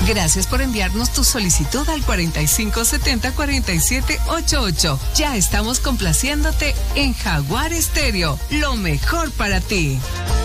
Gracias por enviarnos tu solicitud al 4570-4788. Ya estamos complaciéndote en Jaguar Estéreo. Lo mejor para ti.